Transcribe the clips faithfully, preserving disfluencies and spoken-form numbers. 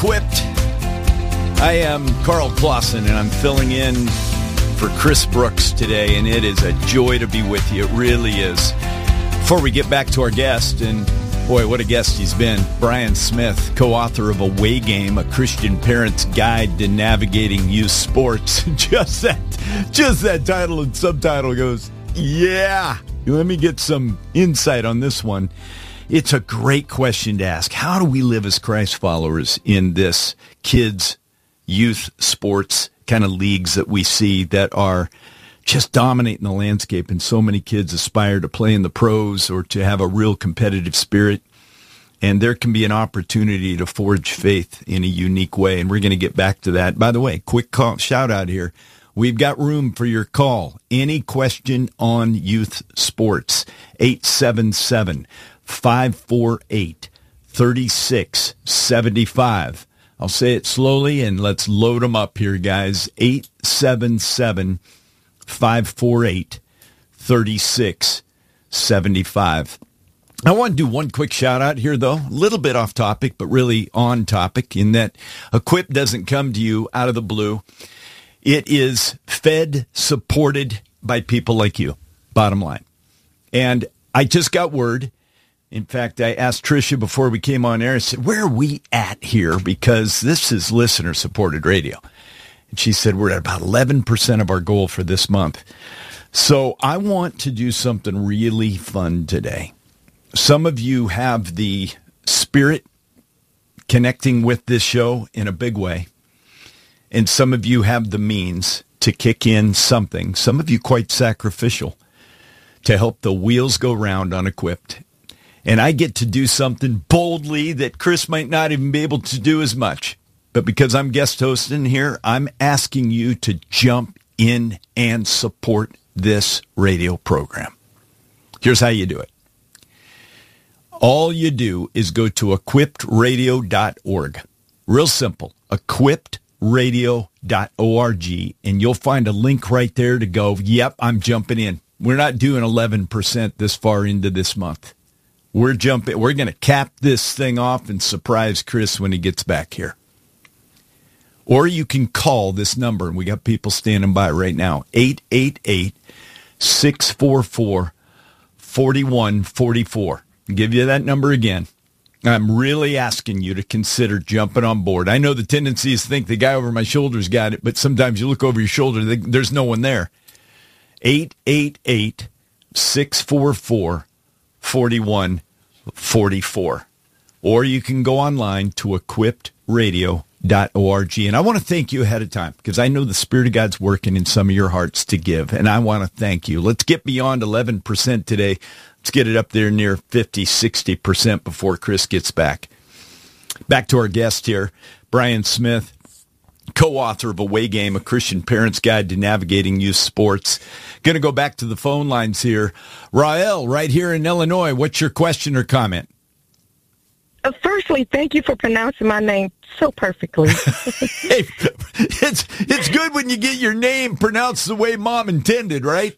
Equipped. I am Carl Clausen, and I'm filling in for Chris Brooks today, and it is a joy to be with you. It really is. Before we get back to our guest, and boy, what a guest he's been, Brian Smith, co-author of Away Game, a Christian Parent's Guide to Navigating Youth Sports. Just that, just that title and subtitle goes, yeah. Let me get some insight on this one. It's a great question to ask. How do we live as Christ followers in this kids, youth sports kind of leagues that we see that are just dominating the landscape, and so many kids aspire to play in the pros or to have a real competitive spirit, and there can be an opportunity to forge faith in a unique way, and we're going to get back to that. By the way, quick call, shout out here. We've got room for your call. Any question on youth sports, eight seven seven, five four eight, three six seven five. I'll say it slowly, and let's load them up here, guys. eight seven seven, five four eight, three six seven five. I want to do one quick shout-out here, though. A little bit off topic, but really on topic, in that Equip doesn't come to you out of the blue. It is fed, supported by people like you, bottom line. And I just got word. In fact, I asked Tricia before we came on air, I said, where are we at here? Because this is listener-supported radio. And she said, we're at about eleven percent of our goal for this month. So I want to do something really fun today. Some of you have the spirit connecting with this show in a big way. And some of you have the means to kick in something, some of you quite sacrificial, to help the wheels go round on Equipped. And I get to do something boldly that Chris might not even be able to do as much. But because I'm guest hosting here, I'm asking you to jump in and support this radio program. Here's how you do it. All you do is go to equipped radio dot org. Real simple, equipped radio dot org, and you'll find a link right there to go, yep, I'm jumping in. We're not doing eleven percent this far into this month. We're jumping. We're going to cap this thing off and surprise Chris when he gets back here. Or you can call this number, and we got people standing by right now, eight eight eight, six four four, four one four four. I'll give you that number again. I'm really asking you to consider jumping on board. I know the tendency is to think the guy over my shoulder's got it, but sometimes you look over your shoulder, there's no one there. eight eight eight, six four four, four one four four. Or you can go online to equipped radio dot org. And I want to thank you ahead of time, because I know the Spirit of God's working in some of your hearts to give, and I want to thank you. Let's get beyond eleven percent today. Let's get it up there near fifty, sixty percent before Chris gets back. Back to our guest here, Brian Smith, co-author of Away Game, a Christian Parent's Guide to Navigating Youth Sports. Going to go back to the phone lines here. Rael, right here in Illinois, what's your question or comment? Uh, firstly, thank you for pronouncing my name so perfectly. Hey, it's, it's good when you get your name pronounced the way Mom intended, right?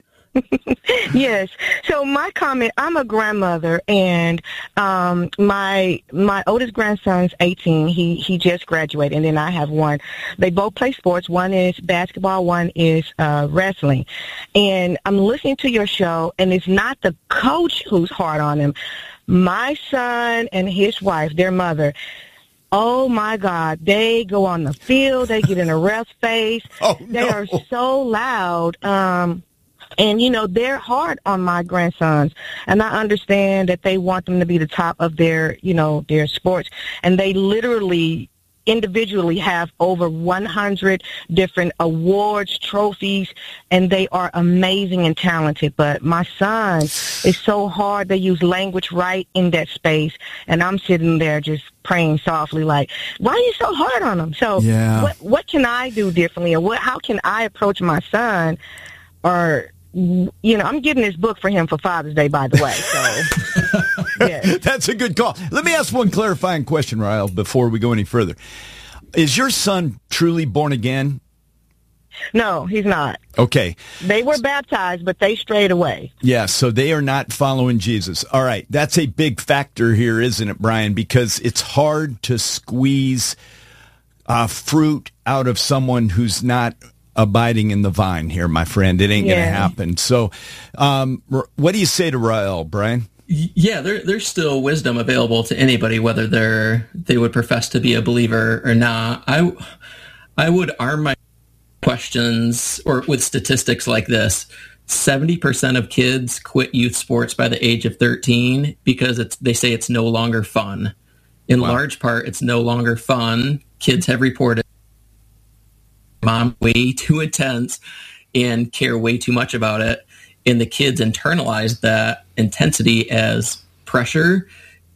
Yes. So my comment, I'm a grandmother, and um, my my oldest grandson's eighteen. He he just graduated, and then I have one. They both play sports. One is basketball, one is uh, wrestling. And I'm listening to your show, and it's not the coach who's hard on him. My son and his wife, their mother, oh, my God, they go on the field. They get in a ref's face. Oh, they no. are so loud. Um And, you know, they're hard on my grandsons, and I understand that they want them to be the top of their, you know, their sports. And they literally individually have over one hundred different awards, trophies, and they are amazing and talented. But my son is so hard. They use language right in that space, and I'm sitting there just praying softly like, why are you so hard on them? So yeah. what, what can I do differently, or what, how can I approach my son? Or, you know, I'm getting this book for him for Father's Day, by the way. So, yeah. That's a good call. Let me ask one clarifying question, Ryle, before we go any further. Is your son truly born again? No, he's not. Okay. They were baptized, but they strayed away. Yeah, so they are not following Jesus. All right, that's a big factor here, isn't it, Brian? Because it's hard to squeeze uh, fruit out of someone who's not abiding in the vine here, my friend. It ain't yeah. going to happen. So um, what do you say to Rael, Brian? Yeah, there, there's still wisdom available to anybody, whether they're they would profess to be a believer or not. I, I would arm my questions or with statistics like this. seventy percent of kids quit youth sports by the age of thirteen because it's they say it's no longer fun. In wow. large part, it's no longer fun. Kids have reported mom way too intense and care way too much about it. And the kids internalize that intensity as pressure,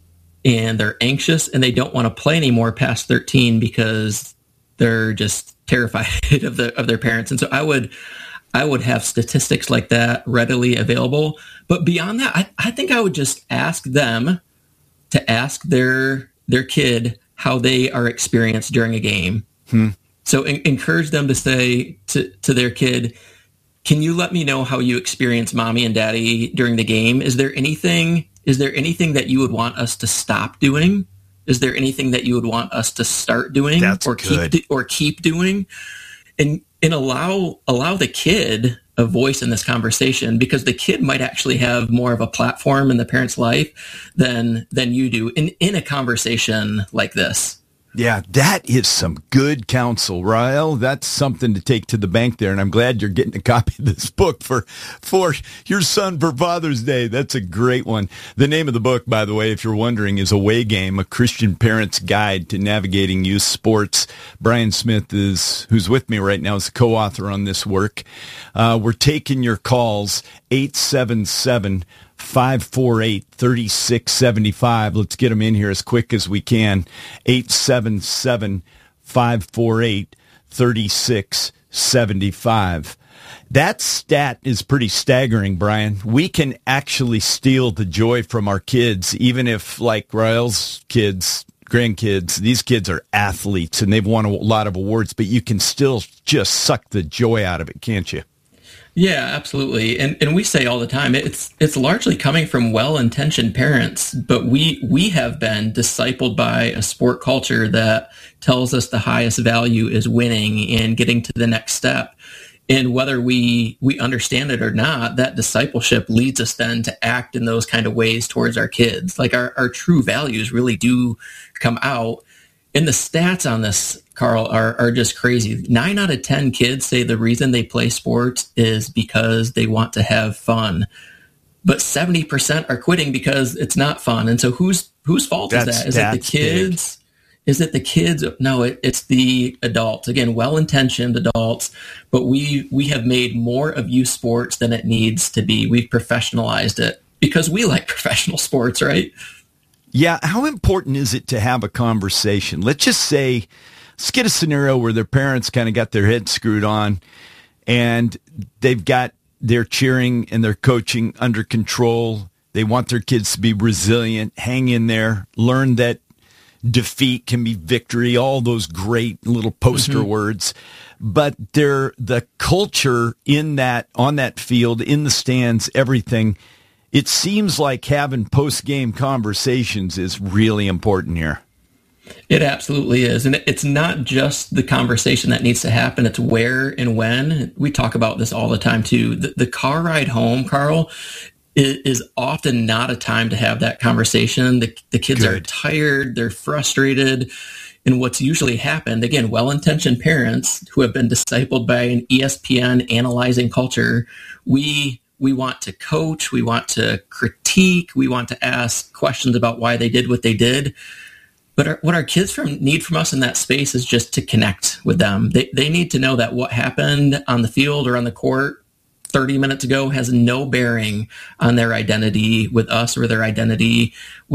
and they're anxious, and they don't want to play anymore past thirteen because they're just terrified of the of their parents. And so I would I would have statistics like that readily available. But beyond that, I, I think I would just ask them to ask their their kid how they are experienced during a game. Hmm. So en- encourage them to say to, to their kid, can you let me know how you experience mommy and daddy during the game? Is there anything, is there anything that you would want us to stop doing? Is there anything that you would want us to start doing That's or good. keep or keep doing? And and allow allow the kid a voice in this conversation, because the kid might actually have more of a platform in the parent's life than than you do in, in a conversation like this. Yeah, that is some good counsel, Rael. That's something to take to the bank there, and I'm glad you're getting a copy of this book for for your son for Father's Day. That's a great one. The name of the book, by the way, if you're wondering, is Away Game, A Christian Parent's Guide to Navigating Youth Sports. Brian Smith, is who's with me right now, is the co-author on this work. Uh, we're taking your calls, eight seven seven, five four eight, three six seven five. Let's get them in here as quick as we can. eight seven seven, five four eight, three six seven five. That stat is pretty staggering, Brian. We can actually steal the joy from our kids, even if, like Rael's kids, grandkids, these kids are athletes and they've won a lot of awards, but you can still just suck the joy out of it, can't you? Yeah, absolutely. And and we say all the time, it's it's largely coming from well-intentioned parents, but we we have been discipled by a sport culture that tells us the highest value is winning and getting to the next step. And whether we we understand it or not, that discipleship leads us then to act in those kind of ways towards our kids. Like our, our true values really do come out. And the stats on this, Carl, are, are just crazy. Nine out of ten kids say the reason they play sports is because they want to have fun. But seventy percent are quitting because it's not fun. And so whose whose fault that's, is that? Is it the kids? Big. Is it the kids? No, it, it's the adults. Again, well-intentioned adults. But we we have made more of youth sports than it needs to be. We've professionalized it because we like professional sports, right? Yeah, how important is it to have a conversation? Let's just say, let's get a scenario where their parents kind of got their head screwed on and they've got their cheering and their coaching under control. They want their kids to be resilient, hang in there, learn that defeat can be victory, all those great little poster mm-hmm. words. But they're, the culture in that, on that field, in the stands, everything, it seems like having post-game conversations is really important here. It absolutely is. And it's not just the conversation that needs to happen. It's where and when. We talk about this all the time, too. The, the car ride home, Carl, is, is often not a time to have that conversation. The, the kids Good. are tired. They're frustrated. And what's usually happened, again, well-intentioned parents who have been discipled by an E S P N analyzing culture, we... We want to coach, we want to critique, we want to ask questions about why they did what they did. But our, what our kids from need from us in that space is just to connect with them. They they need to know that what happened on the field or on the court thirty minutes ago has no bearing on their identity with us or their identity with